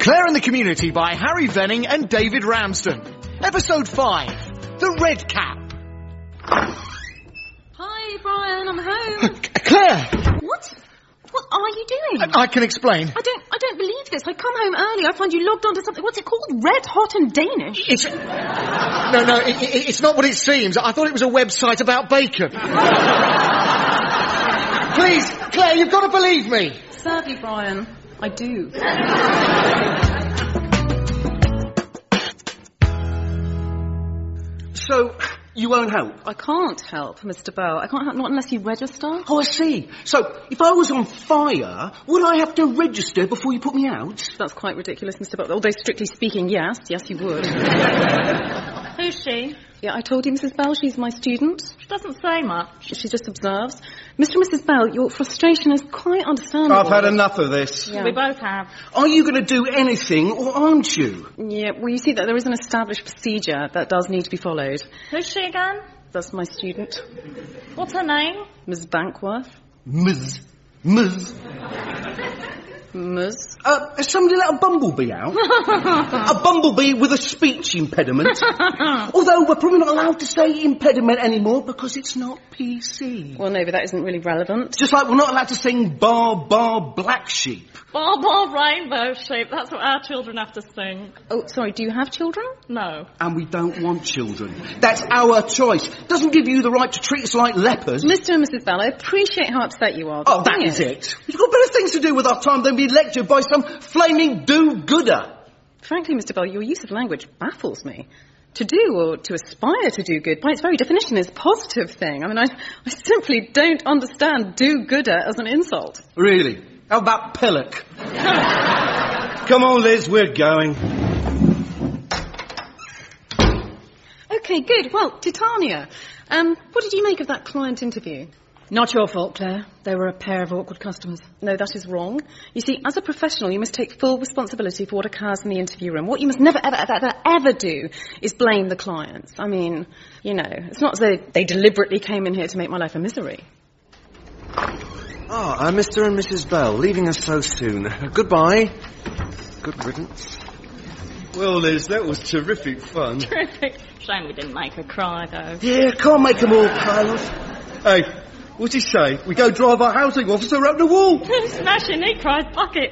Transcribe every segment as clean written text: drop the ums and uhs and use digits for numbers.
Claire and the Community by Harry Venning and David Ramsden. Episode 5, The Red Cap. Hi, Brian, I'm home. Claire! What? What are you doing? I can explain. I don't believe this. I come home early, I find you logged onto something, what's it called? Red Hot and Danish? It's not what it seems. I thought it was a website about bacon. Please, Claire, you've got to believe me. Sadly, Brian, I do. So, you won't help? I can't help, Mr. Bell. I can't help, not unless you register. Oh, I see. So, if I was on fire, would I have to register before you put me out? That's quite ridiculous, Mr. Bell. Although, strictly speaking, yes, you would. Who's she? Yeah, I told you, Mrs. Bell, she's my student. She doesn't say much. She just observes. Mr. and Mrs. Bell, your frustration is quite understandable. I've had enough of this. Yeah. We both have. Are you going to do anything, or aren't you? Yeah, well, you see that there is an established procedure that does need to be followed. Who's she again? That's my student, What's her name? Ms. Bankworth. Ms. Ms. Has somebody let a bumblebee out? A bumblebee with a speech impediment. Although we're probably not allowed to say impediment anymore because it's not PC. Well, no, but that isn't really relevant. Just like we're not allowed to sing Bar, Bar, Black Sheep. Bar, bar, rainbow sheep. That's what our children have to sing. Oh, sorry, do you have children? No. And we don't want children. That's our choice. Doesn't give you the right to treat us like lepers. Mr. and Mrs. Bell, I appreciate how upset you are. Oh, that is it. You've got better things to do with our time than be lectured by some flaming do-gooder. Frankly, Mr. Bell, your use of language baffles me. To do or to aspire to do good, by its very definition, is a positive thing. I mean, I simply don't understand do-gooder as an insult. Really? How about pillock? Come on, Liz, we're going. Okay, good. Well, Titania, what did you make of that client interview? Not your fault, Claire. They were a pair of awkward customers. No, that is wrong. You see, as a professional, you must take full responsibility for what occurs in the interview room. What you must never, ever do is blame the clients. I mean, you know, it's not as though they deliberately came in here to make my life a misery. Mr. and Mrs. Bell, leaving us so soon. Goodbye. Good riddance. Well, Liz, that was terrific fun. Terrific. Shame we didn't make her cry, though. Yeah, can't make them all cry, love. Hey, what's he say? We go drive our housing officer up the wall. Smashing, he cried bucket.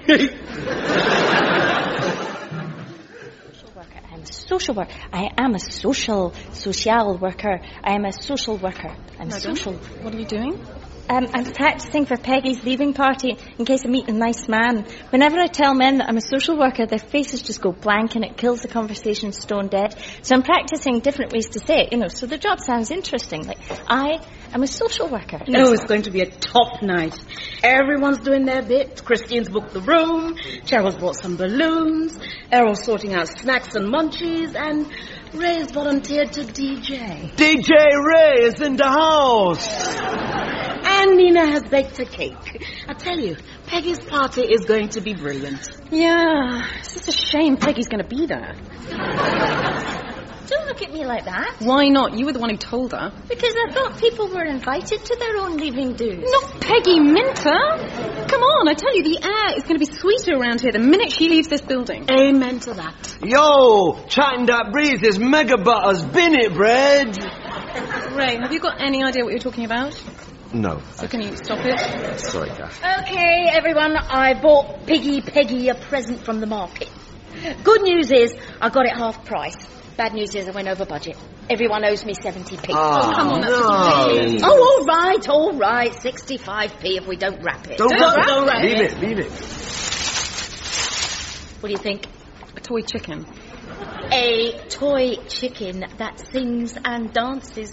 Social worker. I am a social worker. I am a social worker. I'm social. What are you doing? I'm practicing for Peggy's leaving party in case I meet a nice man. Whenever I tell men that I'm a social worker, their faces just go blank and it kills the conversation stone dead. So I'm practicing different ways to say it, you know, so the job sounds interesting. Like, I am a social worker. Oh, it's going to be a top night. Everyone's doing their bit. Christine's booked the room. Cheryl's bought some balloons. Errol's sorting out snacks and munchies. And Ray's volunteered to DJ. DJ Ray is in the house. And Nina has baked a cake. I tell you, Peggy's party is going to be brilliant. Yeah, it's just a shame Peggy's going to be there. Don't look at me like that. Why not? You were the one who told her. Because I thought people were invited to their own leaving dues. Not Peggy Minter. Come on, I tell you, the air is going to be sweeter around here the minute she leaves this building. Amen to that. Yo, chatting that breeze is mega butters, bin it, bread. Ray, have you got any idea what you're talking about? No. So can you stop it? Sorry, Kath. Okay, everyone, I bought Peggy a present from the market. Good news is I got it half price. Bad news is I went over budget. Everyone owes me 70p. Oh, come on, that's no. Oh, all right. 65p if we don't wrap it. Don't wrap it. Leave it. What do you think? A toy chicken. A toy chicken that sings and dances